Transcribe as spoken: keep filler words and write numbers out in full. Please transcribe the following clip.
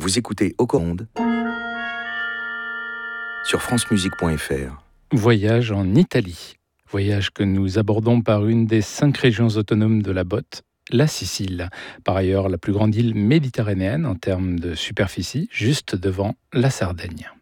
Vous écoutez Au Coronde sur francemusique point f r. Voyage en Italie. Voyage que nous abordons par une des cinq régions autonomes de la botte, la Sicile. Par ailleurs, la plus grande île méditerranéenne en termes de superficie, juste devant la Sardaigne.